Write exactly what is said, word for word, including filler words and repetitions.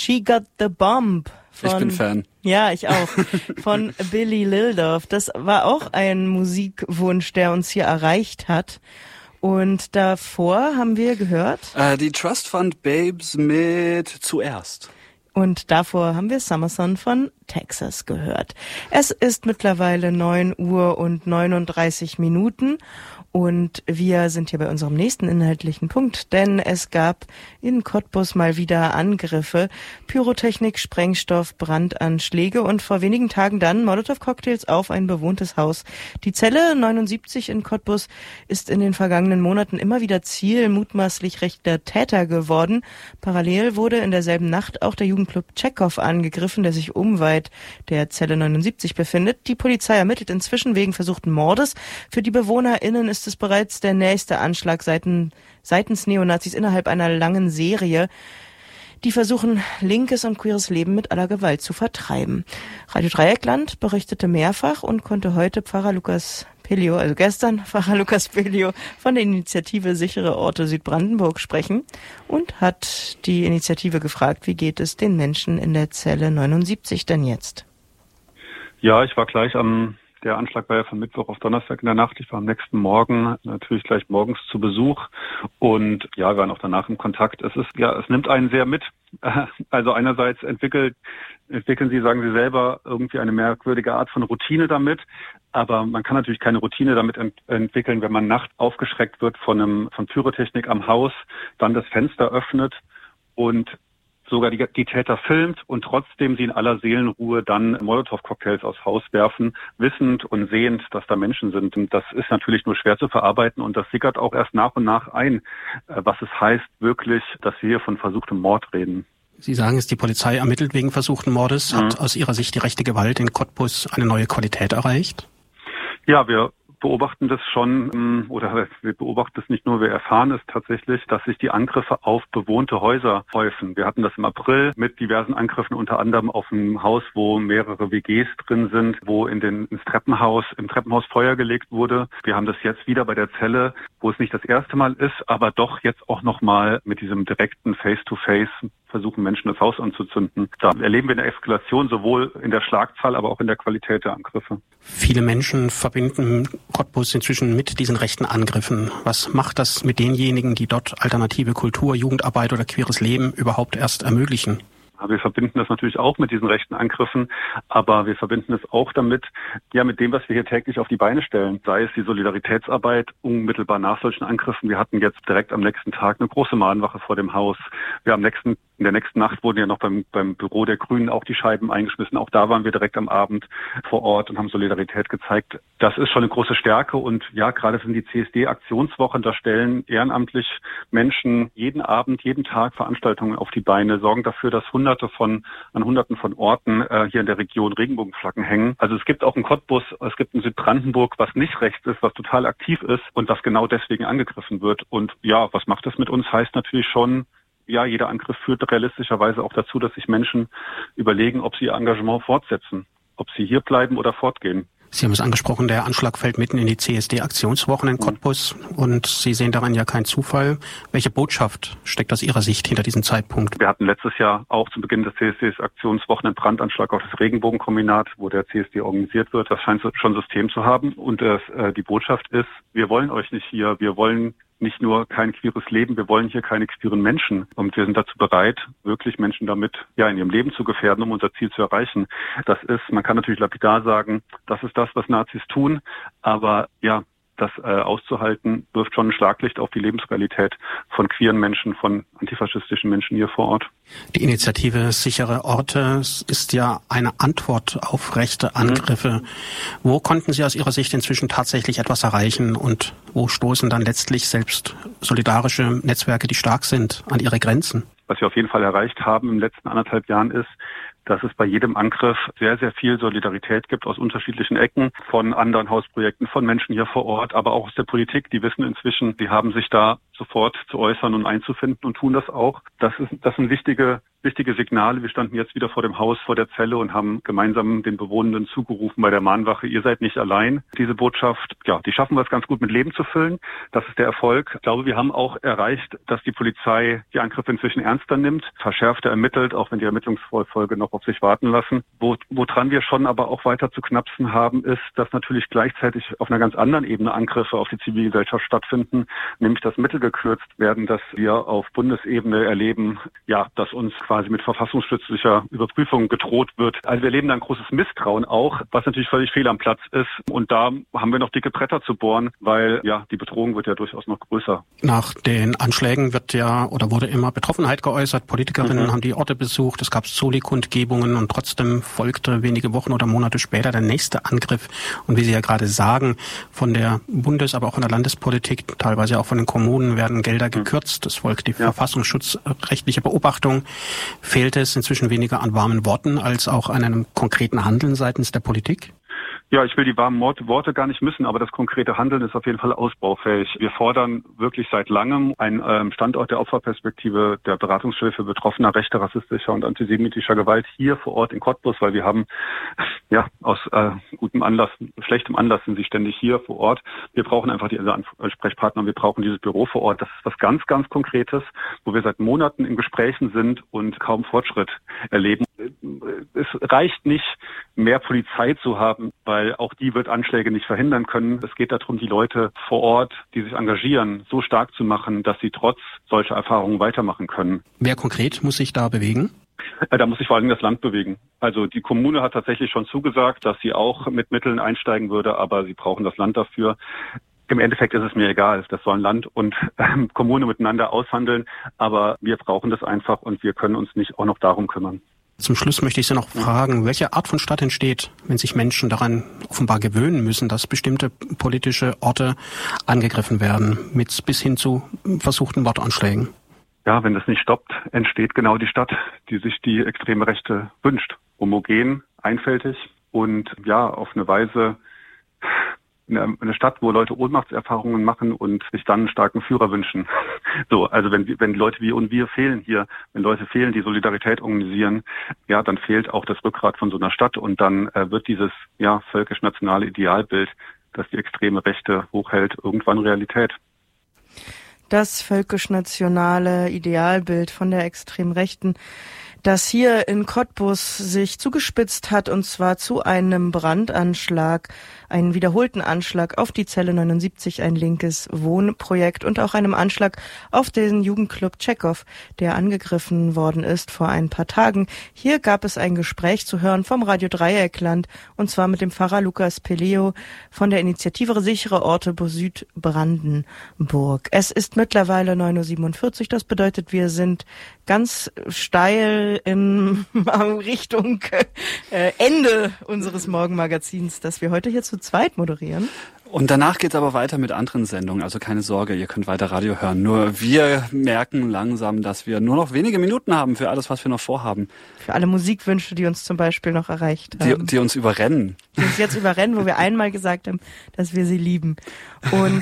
She Got the Bomb. Von, ich bin Fan. Ja, ich auch. Von Billy Lildorf. Das war auch ein Musikwunsch, der uns hier erreicht hat. Und davor haben wir gehört? Äh, die Trust Fund Babes mit Zuerst. Und davor haben wir Summer Sun von Texas gehört. Es ist mittlerweile neun Uhr und neununddreißig Minuten. Und wir sind hier bei unserem nächsten inhaltlichen Punkt, denn es gab in Cottbus mal wieder Angriffe, Pyrotechnik, Sprengstoff, Brandanschläge und vor wenigen Tagen dann Molotow-Cocktails auf ein bewohntes Haus. Die Zelle neunundsiebzig in Cottbus ist in den vergangenen Monaten immer wieder Ziel mutmaßlich rechter Täter geworden. Parallel wurde in derselben Nacht auch der Jugendclub Tschechow angegriffen, der sich unweit der Zelle neunundsiebzig befindet. Die Polizei ermittelt inzwischen wegen versuchten Mordes. Für die BewohnerInnen ist ist bereits der nächste Anschlag seitens, seitens Neonazis innerhalb einer langen Serie, die versuchen, linkes und queeres Leben mit aller Gewalt zu vertreiben. Radio Dreieckland berichtete mehrfach und konnte heute Pfarrer Lukas Pelio, also gestern Pfarrer Lukas Pelio von der Initiative Sichere Orte Südbrandenburg sprechen und hat die Initiative gefragt, wie geht es den Menschen in der Zelle neunundsiebzig denn jetzt? Ja, ich war gleich am Der Anschlag war ja von Mittwoch auf Donnerstag in der Nacht. Ich war am nächsten Morgen natürlich gleich morgens zu Besuch und ja, wir waren auch danach im Kontakt. Es ist, ja, es nimmt einen sehr mit. Also einerseits entwickelt, entwickeln Sie, sagen Sie selber, irgendwie eine merkwürdige Art von Routine damit. Aber man kann natürlich keine Routine damit ent- entwickeln, wenn man nachts aufgeschreckt wird von einem, von Pyrotechnik am Haus, dann das Fenster öffnet und sogar die, die Täter filmt und trotzdem sie in aller Seelenruhe dann Molotow-Cocktails aufs Haus werfen, wissend und sehend, dass da Menschen sind. Und das ist natürlich nur schwer zu verarbeiten und das sickert auch erst nach und nach ein, was es heißt wirklich, dass wir hier von versuchtem Mord reden. Sie sagen es, die Polizei ermittelt wegen versuchten Mordes. Hat mhm. aus Ihrer Sicht die rechte Gewalt in Cottbus eine neue Qualität erreicht? Ja, wir beobachten das schon, oder wir beobachten es nicht nur, wir erfahren es tatsächlich, dass sich die Angriffe auf bewohnte Häuser häufen. Wir hatten das im April mit diversen Angriffen, unter anderem auf ein Haus, wo mehrere W Gs drin sind, wo in den, ins Treppenhaus, im Treppenhaus Feuer gelegt wurde. Wir haben das jetzt wieder bei der Zelle, wo es nicht das erste Mal ist, aber doch jetzt auch nochmal mit diesem direkten Face-to-Face versuchen, Menschen das Haus anzuzünden. Da erleben wir eine Eskalation, sowohl in der Schlagzahl, aber auch in der Qualität der Angriffe. Viele Menschen verbinden Cottbus inzwischen mit diesen rechten Angriffen. Was macht das mit denjenigen, die dort alternative Kultur, Jugendarbeit oder queeres Leben überhaupt erst ermöglichen? Wir verbinden das natürlich auch mit diesen rechten Angriffen, aber wir verbinden es auch damit, ja, mit dem, was wir hier täglich auf die Beine stellen. Sei es die Solidaritätsarbeit unmittelbar nach solchen Angriffen. Wir hatten jetzt direkt am nächsten Tag eine große Mahnwache vor dem Haus. Wir haben nächsten, in der nächsten Nacht wurden ja noch beim, beim Büro der Grünen auch die Scheiben eingeschmissen. Auch da waren wir direkt am Abend vor Ort und haben Solidarität gezeigt. Das ist schon eine große Stärke und ja, gerade sind die C S D-Aktionswochen, da stellen ehrenamtlich Menschen jeden Abend, jeden Tag Veranstaltungen auf die Beine, sorgen dafür, dass hunderte von, an hunderten von Orten äh, hier in der Region Regenbogenflaggen hängen. Also es gibt auch in Cottbus, es gibt in Südbrandenburg, was nicht rechts ist, was total aktiv ist und was genau deswegen angegriffen wird. Und ja, was macht das mit uns? Heißt natürlich schon, ja, jeder Angriff führt realistischerweise auch dazu, dass sich Menschen überlegen, ob sie ihr Engagement fortsetzen, ob sie hier bleiben oder fortgehen. Sie haben es angesprochen, der Anschlag fällt mitten in die C S D-Aktionswochen in Cottbus und Sie sehen daran ja keinen Zufall. Welche Botschaft steckt aus Ihrer Sicht hinter diesem Zeitpunkt? Wir hatten letztes Jahr auch zu Beginn des C S D-Aktionswochen einen Brandanschlag auf das Regenbogenkombinat, wo der C S D organisiert wird. Das scheint schon System zu haben und äh, die Botschaft ist, wir wollen euch nicht hier, wir wollen nicht nur kein queeres Leben, wir wollen hier keine queeren Menschen. Und wir sind dazu bereit, wirklich Menschen damit ja in ihrem Leben zu gefährden, um unser Ziel zu erreichen. Das ist, man kann natürlich lapidar sagen, das ist das, was Nazis tun, aber ja, das äh, auszuhalten, wirft schon ein Schlaglicht auf die Lebensrealität von queeren Menschen, von antifaschistischen Menschen hier vor Ort. Die Initiative Sichere Orte ist ja eine Antwort auf rechte Angriffe. Mhm. Wo konnten Sie aus Ihrer Sicht inzwischen tatsächlich etwas erreichen und wo stoßen dann letztlich selbst solidarische Netzwerke, die stark sind, an ihre Grenzen? Was wir auf jeden Fall erreicht haben in den letzten anderthalb Jahren ist, dass es bei jedem Angriff sehr, sehr viel Solidarität gibt aus unterschiedlichen Ecken, von anderen Hausprojekten, von Menschen hier vor Ort, aber auch aus der Politik. Die wissen inzwischen, die haben sich da sofort zu äußern und einzufinden und tun das auch. Das ist, das sind wichtige, wichtige Signale. Wir standen jetzt wieder vor dem Haus, vor der Zelle und haben gemeinsam den Bewohnenden zugerufen bei der Mahnwache, ihr seid nicht allein. Diese Botschaft, ja, die schaffen wir es ganz gut mit Leben zu füllen. Das ist der Erfolg. Ich glaube, wir haben auch erreicht, dass die Polizei die Angriffe inzwischen ernster nimmt, verschärfter ermittelt, auch wenn die Ermittlungsfolge noch auf sich warten lassen. Wo, woran wir schon aber auch weiter zu knapsen haben, ist, dass natürlich gleichzeitig auf einer ganz anderen Ebene Angriffe auf die Zivilgesellschaft stattfinden, nämlich dass Mittel gekürzt werden, dass wir auf Bundesebene erleben, ja, dass uns quasi mit verfassungsschützlicher Überprüfung gedroht wird. Also wir erleben da ein großes Misstrauen auch, was natürlich völlig fehl am Platz ist. Und da haben wir noch dicke Bretter zu bohren, weil ja die Bedrohung wird ja durchaus noch größer. Nach den Anschlägen wird ja oder wurde immer Betroffenheit geäußert. Politikerinnen mhm. haben die Orte besucht, es gab Soli-Kundgebungen und trotzdem folgte wenige Wochen oder Monate später der nächste Angriff. Und wie Sie ja gerade sagen, von der Bundes-, aber auch von der Landespolitik, teilweise auch von den Kommunen werden Gelder gekürzt. Es folgt die ja. verfassungsschutzrechtliche Beobachtung. Fehlt es inzwischen weniger an warmen Worten als auch an einem konkreten Handeln seitens der Politik? Ja, ich will die warmen Worte gar nicht missen, aber das konkrete Handeln ist auf jeden Fall ausbaufähig. Wir fordern wirklich seit langem einen ähm, Standort der Opferperspektive der Beratungsstelle für Betroffener rechter, rassistischer und antisemitischer Gewalt hier vor Ort in Cottbus, weil wir haben ja aus äh, gutem Anlass, schlechtem Anlass sind sie ständig hier vor Ort. Wir brauchen einfach diese Ansprechpartner, wir brauchen dieses Büro vor Ort. Das ist was ganz, ganz Konkretes, wo wir seit Monaten in Gesprächen sind und kaum Fortschritt erleben. Es reicht nicht, mehr Polizei zu haben, weil auch die wird Anschläge nicht verhindern können. Es geht darum, die Leute vor Ort, die sich engagieren, so stark zu machen, dass sie trotz solcher Erfahrungen weitermachen können. Wer konkret muss sich da bewegen? Da muss sich vor allem das Land bewegen. Also die Kommune hat tatsächlich schon zugesagt, dass sie auch mit Mitteln einsteigen würde, aber sie brauchen das Land dafür. Im Endeffekt ist es mir egal, das sollen Land und ähm, Kommune miteinander aushandeln, aber wir brauchen das einfach und wir können uns nicht auch noch darum kümmern. Zum Schluss möchte ich Sie noch fragen, welche Art von Stadt entsteht, wenn sich Menschen daran offenbar gewöhnen müssen, dass bestimmte politische Orte angegriffen werden, mit bis hin zu versuchten Mordanschlägen? Ja, wenn das nicht stoppt, entsteht genau die Stadt, die sich die extreme Rechte wünscht. Homogen, einfältig und ja, auf eine Weise eine Stadt, wo Leute Ohnmachtserfahrungen machen und sich dann einen starken Führer wünschen. So, also wenn wenn Leute wie und wir fehlen hier, wenn Leute fehlen, die Solidarität organisieren, ja, dann fehlt auch das Rückgrat von so einer Stadt und dann äh, wird dieses ja völkisch-nationale Idealbild, das die extreme Rechte hochhält, irgendwann Realität. Das völkisch-nationale Idealbild von der extremen Rechten, das hier in Cottbus sich zugespitzt hat, und zwar zu einem Brandanschlag, einen wiederholten Anschlag auf die Zelle neunundsiebzig, ein linkes Wohnprojekt, und auch einem Anschlag auf den Jugendclub Tschechow, der angegriffen worden ist vor ein paar Tagen. Hier gab es ein Gespräch zu hören vom Radio Dreieckland, und zwar mit dem Pfarrer Lukas Peleo von der Initiative Sichere Orte Südbrandenburg. Es ist mittlerweile neun Uhr siebenundvierzig, das bedeutet, wir sind ganz steil in Richtung äh, Ende unseres Morgenmagazins, das wir heute hier zu zweit moderieren. Und danach geht's aber weiter mit anderen Sendungen, also keine Sorge, ihr könnt weiter Radio hören. Nur wir merken langsam, dass wir nur noch wenige Minuten haben für alles, was wir noch vorhaben. Für alle Musikwünsche, die uns zum Beispiel noch erreicht haben. Die, die uns überrennen. Die uns jetzt überrennen, wo wir einmal gesagt haben, dass wir sie lieben. Und